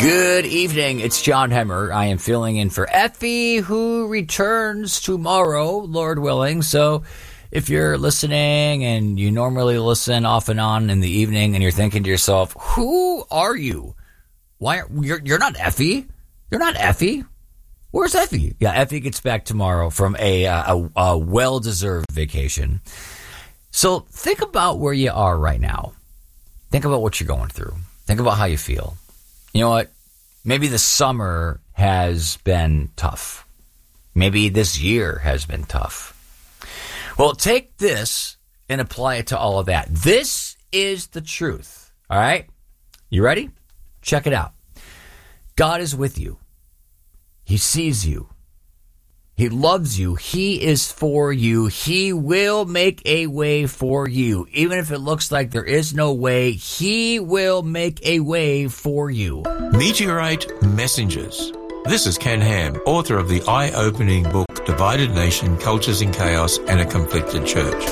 Good evening. It's John Hemmer. I am filling in for Effie, who returns tomorrow, Lord willing. So if you're listening and you normally listen off and on in the evening and you're thinking to yourself, who are you? Why you're not Effie? You're not Effie. Where's Effie? Yeah, Effie gets back tomorrow from a well-deserved vacation. So think about where you are right now. Think about what you're going through. Think about how you feel. You know what? Maybe the summer has been tough. Maybe this year has been tough. Well, take this and apply it to all of that. This is the truth. All right? You ready? Check it out. God is with you. He sees you. He loves you. He is for you. He will make a way for you. Even if it looks like there is no way, He will make a way for you. Meteorite Messengers. This is Ken Ham, author of the eye-opening book, Divided Nation, Cultures in Chaos and a Conflicted Church.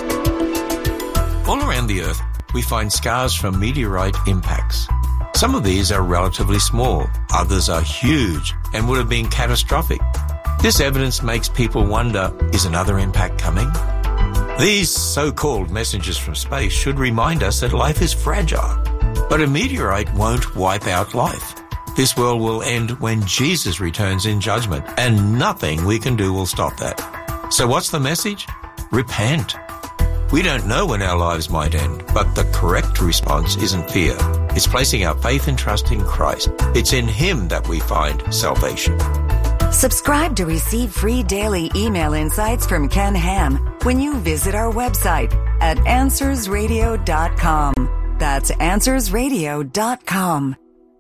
All around the earth, we find scars from meteorite impacts. Some of these are relatively small, others are huge and would have been catastrophic. This evidence makes people wonder, is another impact coming? These so-called messengers from space should remind us that life is fragile. But a meteorite won't wipe out life. This world will end when Jesus returns in judgment, and nothing we can do will stop that. So what's the message? Repent. We don't know when our lives might end, but the correct response isn't fear. It's placing our faith and trust in Christ. It's in Him that we find salvation. Subscribe to receive free daily email insights from Ken Ham when you visit our website at AnswersRadio.com. That's AnswersRadio.com.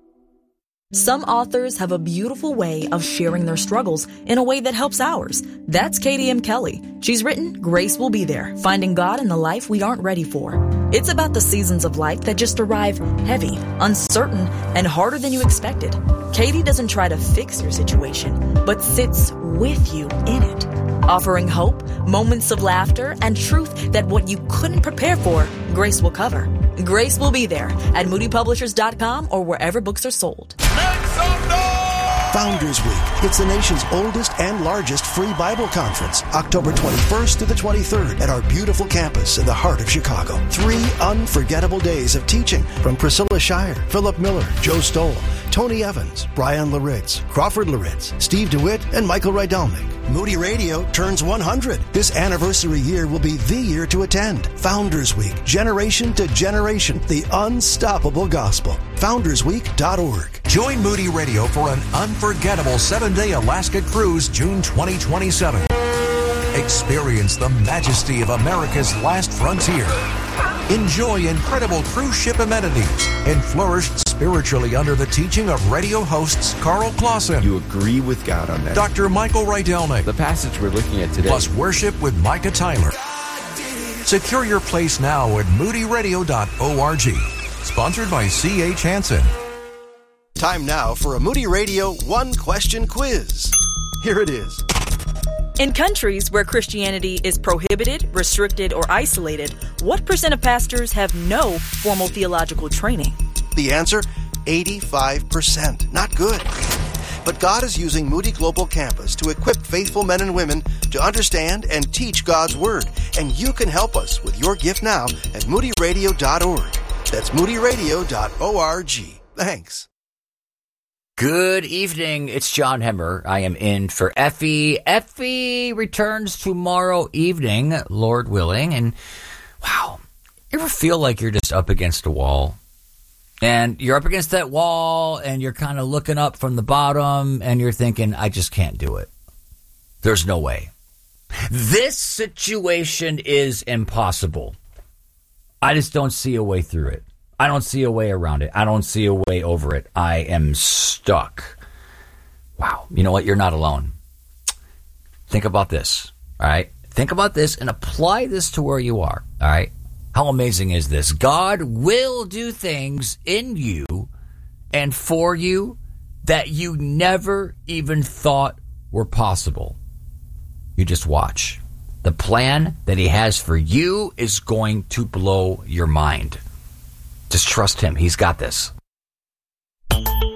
Some authors have a beautiful way of sharing their struggles in a way that helps ours. That's Katie M. Kelly. She's written Grace Will Be There, Finding God in the Life We Aren't Ready For. It's about the seasons of life that just arrive heavy, uncertain, and harder than you expected. Katie doesn't try to fix your situation, but sits with you in it, offering hope, moments of laughter, and truth that what you couldn't prepare for, Grace will cover. Grace Will Be There at moodypublishers.com or wherever books are sold. Founders Week. It's the nation's oldest and largest free Bible conference, October 21st through the 23rd at our beautiful campus in the heart of Chicago. 3 unforgettable days of teaching from Priscilla Shire, Philip Miller, Joe Stoll, Tony Evans, Brian Laritz, Crawford Laritz, Steve DeWitt, and Michael Rydelnik. Moody Radio turns 100. This anniversary year will be the year to attend. Founders Week, generation to generation, the unstoppable gospel. FoundersWeek.org. Join Moody Radio for an unforgettable 7-day Alaska cruise, June 2027. Experience the majesty of America's last frontier. Enjoy incredible cruise ship amenities and flourish spiritually under the teaching of radio hosts Carl Clausen. You agree with God on that. Dr. Michael Rydelnik. The passage we're looking at today. Plus worship with Micah Tyler. Secure your place now at moodyradio.org. Sponsored by C.H. Hansen. Time now for a Moody Radio one-question quiz. Here it is. In countries where Christianity is prohibited, restricted, or isolated, what % of pastors have no formal theological training? The answer, 85%. Not good. But God is using Moody Global Campus to equip faithful men and women to understand and teach God's Word. And you can help us with your gift now at moodyradio.org. That's moodyradio.org. Thanks. Good evening. It's John Hemmer. I am in for Effie. Effie returns tomorrow evening, Lord willing. And wow, you ever feel like you're just up against a wall? And you're up against that wall and you're kind of looking up from the bottom and you're thinking, I just can't do it. There's no way. This situation is impossible. I just don't see a way through it. I don't see a way around it. I don't see a way over it. I am stuck. Wow. You know what? You're not alone. Think about this. All right. Think about this and apply this to where you are. All right. How amazing is this? God will do things in you and for you that you never even thought were possible. You just watch. The plan that He has for you is going to blow your mind. Just trust Him. He's got this. Today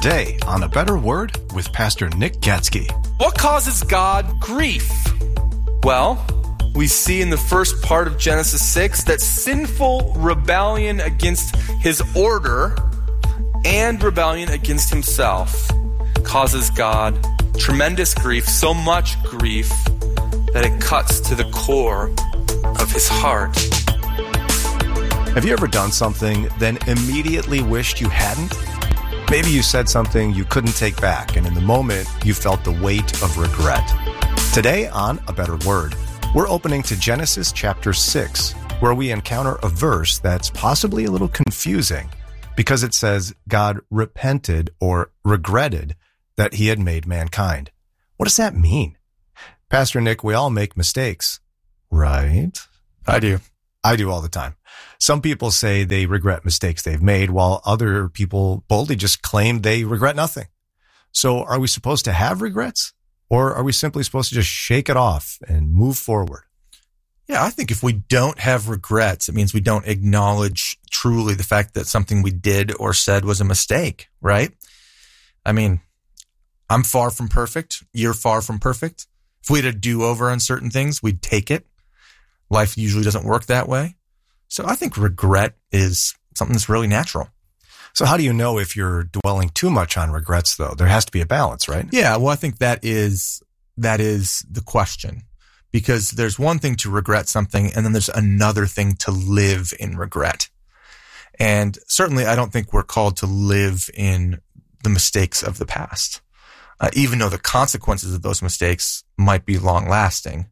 Today on A Better Word with Pastor Nick Gatsky. What causes God grief? Well, we see in the first part of Genesis 6 that sinful rebellion against his order and rebellion against himself causes God tremendous grief, so much grief that it cuts to the core of his heart. Have you ever done something, then immediately wished you hadn't? Maybe you said something you couldn't take back, and in the moment, you felt the weight of regret. Today on A Better Word, we're opening to Genesis chapter 6, where we encounter a verse that's possibly a little confusing because it says God repented or regretted that he had made mankind. What does that mean? Pastor Nick, we all make mistakes, right? I do all the time. Some people say they regret mistakes they've made, while other people boldly just claim they regret nothing. So are we supposed to have regrets, or are we simply supposed to just shake it off and move forward? Yeah, I think if we don't have regrets, it means we don't acknowledge truly the fact that something we did or said was a mistake, right? I mean, I'm far from perfect. You're far from perfect. If we had a do-over on certain things, we'd take it. Life usually doesn't work that way. So I think regret is something that's really natural. So how do you know if you're dwelling too much on regrets, though? There has to be a balance, right? Yeah, well, I think that is the question. Because there's one thing to regret something, and then there's another thing to live in regret. And certainly I don't think we're called to live in the mistakes of the past, even though the consequences of those mistakes might be long-lasting.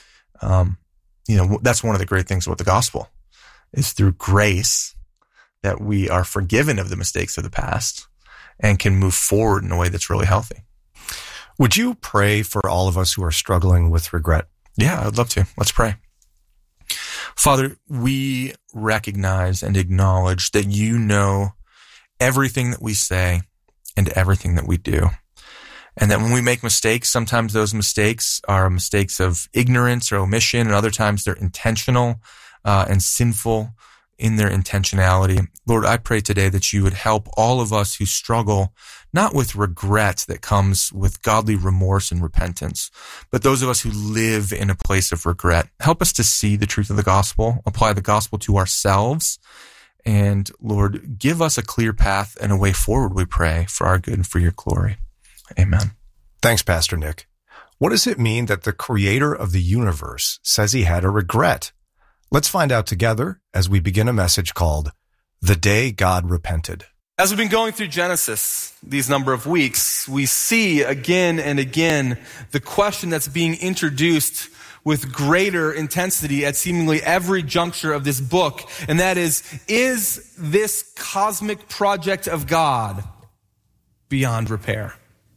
That's one of the great things about the gospel, is through grace that we are forgiven of the mistakes of the past and can move forward in a way that's really healthy. Would you pray for all of us who are struggling with regret? Yeah, I'd love to. Let's pray. Father, we recognize and acknowledge that you know everything that we say and everything that we do. And that when we make mistakes, sometimes those mistakes are mistakes of ignorance or omission, and other times they're intentional and sinful in their intentionality. Lord, I pray today that you would help all of us who struggle, not with regret that comes with godly remorse and repentance, but those of us who live in a place of regret. Help us to see the truth of the gospel, apply the gospel to ourselves, and Lord, give us a clear path and a way forward, we pray, for our good and for your glory. Amen. Thanks, Pastor Nick. What does it mean that the creator of the universe says he had a regret? Let's find out together as we begin a message called The Day God Repented. As we've been going through Genesis these number of weeks, we see again and again the question that's being introduced with greater intensity at seemingly every juncture of this book, and that is this cosmic project of God beyond repair?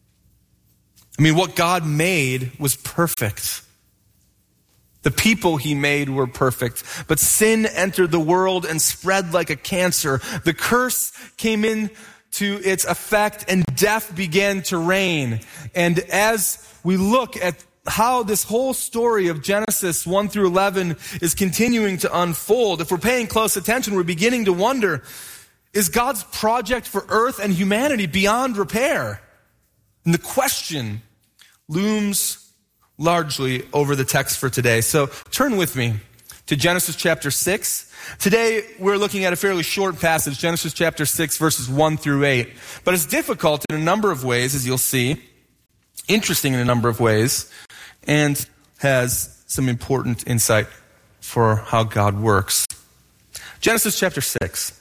I mean, what God made was perfect. The people he made were perfect, but sin entered the world and spread like a cancer. The curse came in to its effect and death began to reign. And as we look at how this whole story of Genesis 1 through 11 is continuing to unfold, if we're paying close attention, we're beginning to wonder, is God's project for earth and humanity beyond repair? And the question looms largely over the text for today. So turn with me to Genesis chapter 6. Today we're looking at a fairly short passage, Genesis chapter 6, verses 1 through 8. But it's difficult in a number of ways, as you'll see, interesting in a number of ways, and has some important insight for how God works. Genesis chapter 6,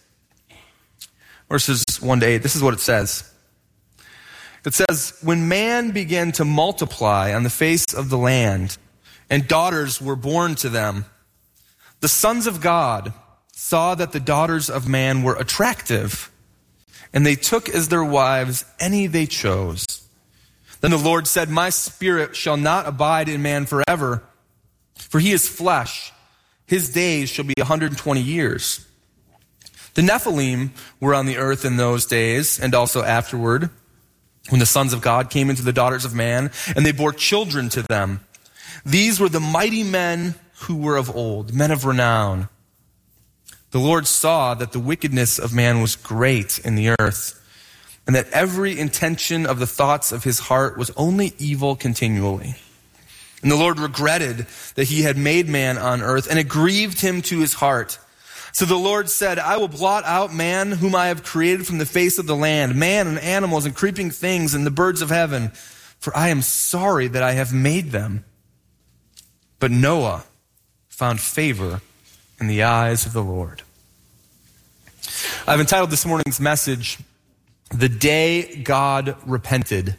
verses 1 to 8. This is what it says. It says, when man began to multiply on the face of the land, and daughters were born to them, the sons of God saw that the daughters of man were attractive, and they took as their wives any they chose. Then the Lord said, my spirit shall not abide in man forever, for he is flesh. His days shall be 120 years. The Nephilim were on the earth in those days, and also afterward, when the sons of God came into the daughters of man, and they bore children to them. These were the mighty men who were of old, men of renown. The Lord saw that the wickedness of man was great in the earth, and that every intention of the thoughts of his heart was only evil continually. And the Lord regretted that he had made man on earth, and it grieved him to his heart. So the Lord said, I will blot out man whom I have created from the face of the land, man and animals and creeping things and the birds of heaven, for I am sorry that I have made them. But Noah found favor in the eyes of the Lord. I've entitled this morning's message, The Day God Repented.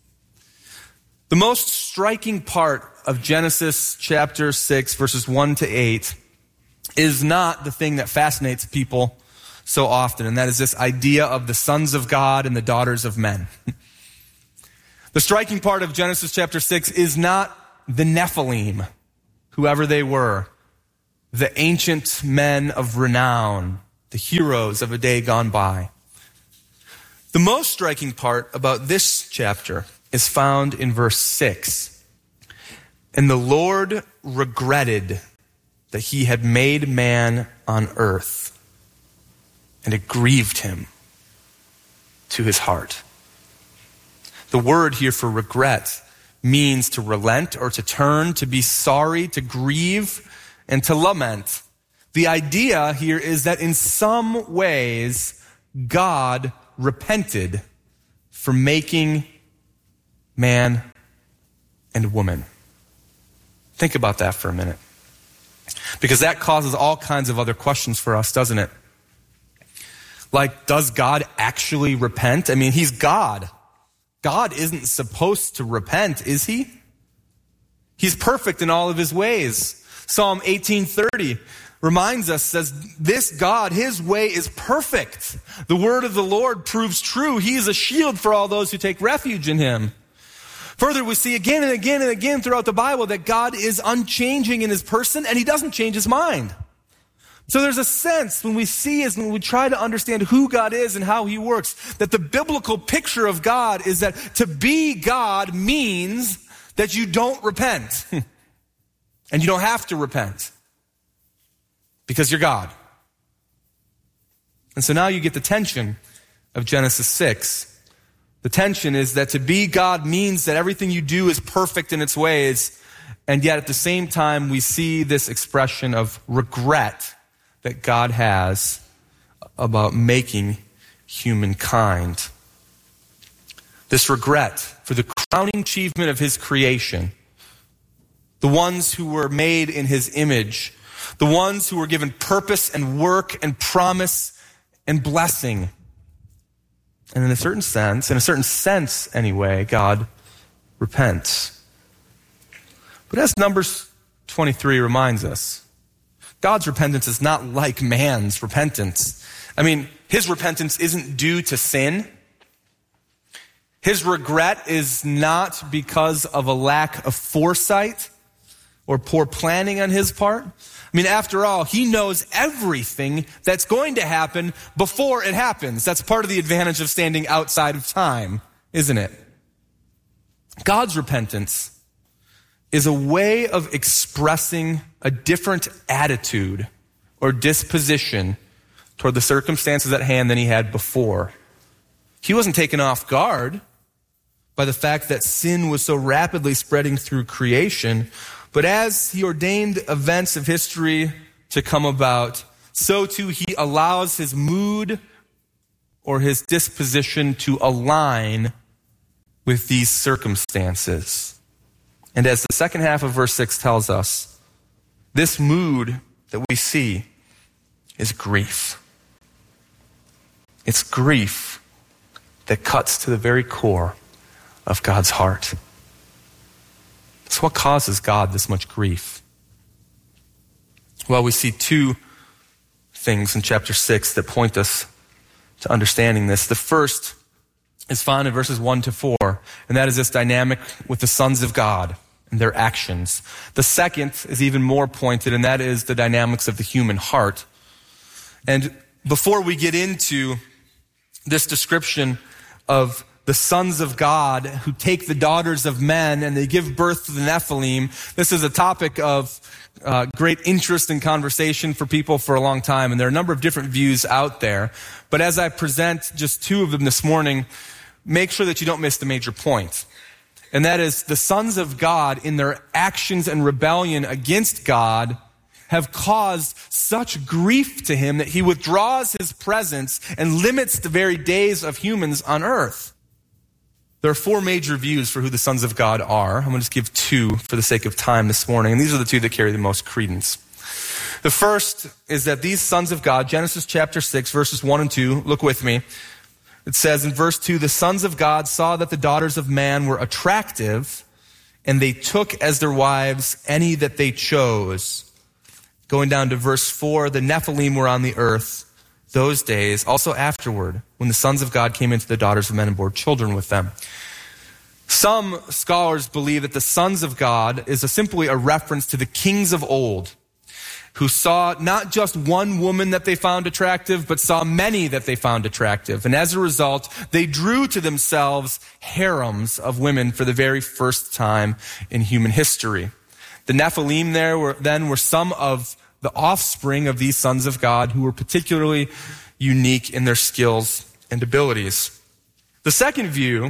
The most striking part of Genesis chapter 6, verses 1 to 8, is not the thing that fascinates people so often, and that is this idea of the sons of God and the daughters of men. The striking part of Genesis chapter 6 is not the Nephilim, whoever they were, the ancient men of renown, the heroes of a day gone by. The most striking part about this chapter is found in verse 6. And the Lord regretted that he had made man on earth, and it grieved him to his heart. The word here for regret means to relent or to turn, to be sorry, to grieve, and to lament. The idea here is that in some ways, God repented for making man and woman. Think about that for a minute. Because that causes all kinds of other questions for us, doesn't it? Like, does God actually repent? I mean, he's God. God isn't supposed to repent, is he? He's perfect in all of his ways. Psalm 18:30 reminds us, says, this God, his way is perfect. The word of the Lord proves true. He is a shield for all those who take refuge in him. Further, we see again and again and again throughout the Bible that God is unchanging in his person, and he doesn't change his mind. So there's a sense when we see as when we try to understand who God is and how he works, that the biblical picture of God is that to be God means that you don't repent. And you don't have to repent because you're God. And so now you get the tension of Genesis 6. The tension is that to be God means that everything you do is perfect in its ways, and yet at the same time we see this expression of regret that God has about making humankind. This regret for the crowning achievement of his creation, the ones who were made in his image, the ones who were given purpose and work and promise and blessing. And in a certain sense anyway, God repents. But as Numbers 23 reminds us, God's repentance is not like man's repentance. I mean, his repentance isn't due to sin. His regret is not because of a lack of foresight or poor planning on his part. I mean, after all, he knows everything that's going to happen before it happens. That's part of the advantage of standing outside of time, isn't it? God's repentance is a way of expressing a different attitude or disposition toward the circumstances at hand than he had before. He wasn't taken off guard by the fact that sin was so rapidly spreading through creation. But as he ordained events of history to come about, so too he allows his mood or his disposition to align with these circumstances. And as the second half of verse 6 tells us, this mood that we see is grief. It's grief that cuts to the very core of God's heart. So what causes God this much grief? Well, we see two things in chapter 6 that point us to understanding this. The first is found in verses 1 to 4, and that is this dynamic with the sons of God and their actions. The second is even more pointed, and that is the dynamics of the human heart. And before we get into this description of the sons of God who take the daughters of men and they give birth to the Nephilim. This is a topic of great interest and conversation for people for a long time, and there are a number of different views out there. But as I present just two of them this morning, make sure that you don't miss the major point. And that is, the sons of God, in their actions and rebellion against God, have caused such grief to him that he withdraws his presence and limits the very days of humans on earth. There are four major views for who the sons of God are. I'm going to just give two for the sake of time this morning, and these are the two that carry the most credence. The first is that these sons of God, Genesis chapter 6, verses 1 and 2, look with me. It says in verse 2, the sons of God saw that the daughters of man were attractive, and they took as their wives any that they chose. Going down to verse 4, the Nephilim were on the earth those days, also afterward, when the sons of God came into the daughters of men and bore children with them. Some scholars believe that the sons of God is simply a reference to the kings of old, who saw not just one woman that they found attractive, but saw many that they found attractive. And as a result, they drew to themselves harems of women for the very first time in human history. The Nephilim were some of the offspring of these sons of God who were particularly unique in their skills and abilities. The second view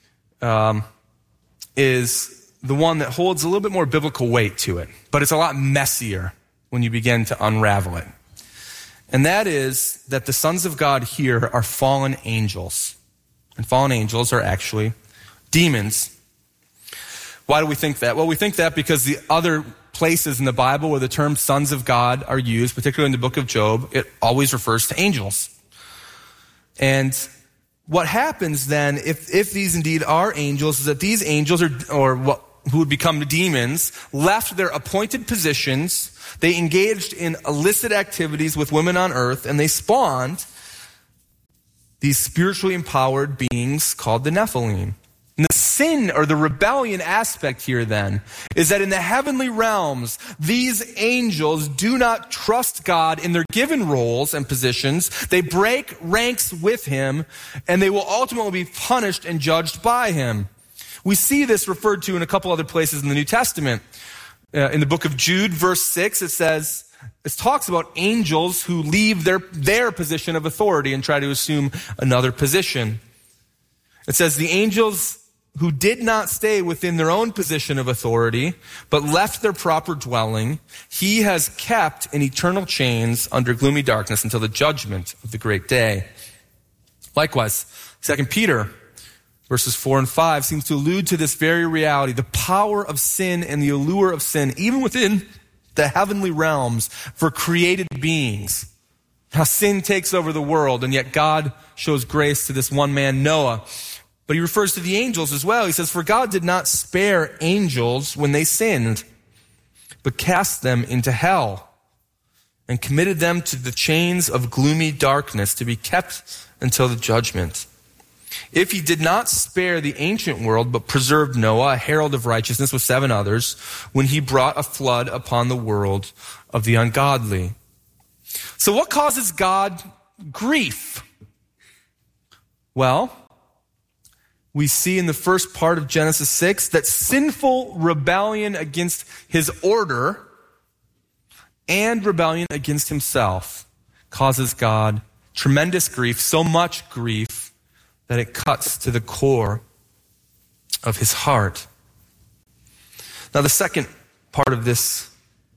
is the one that holds a little bit more biblical weight to it, but it's a lot messier when you begin to unravel it. And that is that the sons of God here are fallen angels. And fallen angels are actually demons. Why do we think that? Well, we think that because the other places in the Bible where the term sons of God are used, particularly in the book of Job, it always refers to angels. And what happens then, if these indeed are angels, is that these angels who would become demons left their appointed positions. They engaged in illicit activities with women on earth, and they spawned these spiritually empowered beings called the Nephilim. And the sin or the rebellion aspect here then is that in the heavenly realms, these angels do not trust God in their given roles and positions. They break ranks with him, and they will ultimately be punished and judged by him. We see this referred to in a couple other places in the New Testament. In the book of Jude, verse 6, it talks about angels who leave their position of authority and try to assume another position. It says, the angels who did not stay within their own position of authority, but left their proper dwelling, he has kept in eternal chains under gloomy darkness until the judgment of the great day. Likewise, 2 Peter, verses 4 and 5, seems to allude to this very reality, the power of sin and the allure of sin, even within the heavenly realms for created beings. How sin takes over the world, and yet God shows grace to this one man, Noah. But he refers to the angels as well. He says, for God did not spare angels when they sinned, but cast them into hell and committed them to the chains of gloomy darkness to be kept until the judgment. If he did not spare the ancient world, but preserved Noah, a herald of righteousness with 7 others, when he brought a flood upon the world of the ungodly. So what causes God grief? Well, we see in the first part of Genesis 6 that sinful rebellion against his order and rebellion against himself causes God tremendous grief, so much grief that it cuts to the core of his heart. Now, the second part of this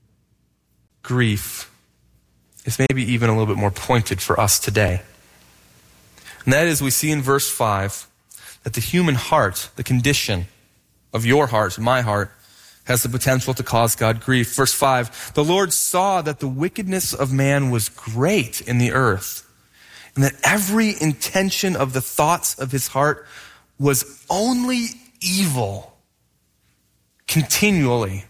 grief is maybe even a little bit more pointed for us today. And that is, we see in verse 5 that the human heart, the condition of your heart, my heart, has the potential to cause God grief. Verse 5, the Lord saw that the wickedness of man was great in the earth, and that every intention of the thoughts of his heart was only evil, continually.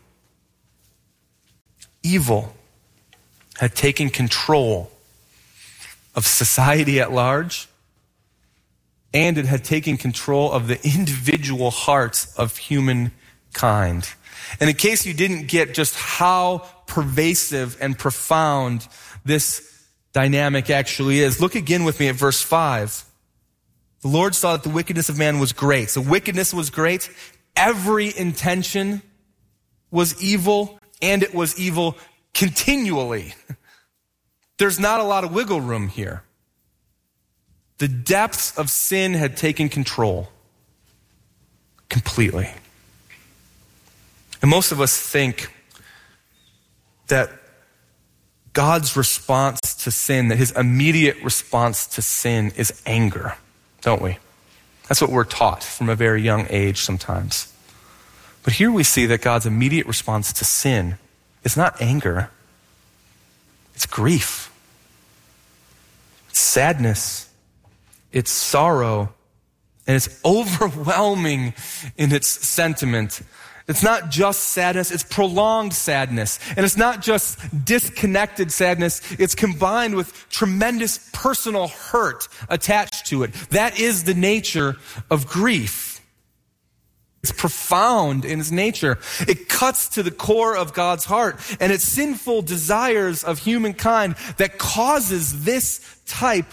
Evil had taken control of society at large, and it had taken control of the individual hearts of humankind. And in case you didn't get just how pervasive and profound this dynamic actually is, look again with me at verse 5. The Lord saw that the wickedness of man was great. So wickedness was great. Every intention was evil, and it was evil continually. There's not a lot of wiggle room here. The depths of sin had taken control completely. And most of us think that God's response to sin, that his immediate response to sin is anger, don't we? That's what we're taught from a very young age sometimes. But here we see that God's immediate response to sin is not anger. It's grief. It's sadness. It's sorrow. And it's overwhelming in its sentiment. It's not just sadness, it's prolonged sadness. And it's not just disconnected sadness, it's combined with tremendous personal hurt attached to it. That is the nature of grief. It's profound in its nature. It cuts to the core of God's heart, and it's sinful desires of humankind that causes this type